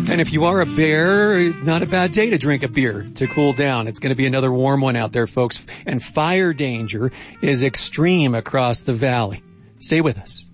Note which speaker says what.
Speaker 1: And if you are a bear, not a bad day to drink a beer to cool down. It's going to be another warm one out there, folks. And fire danger is extreme across the valley. Stay with us.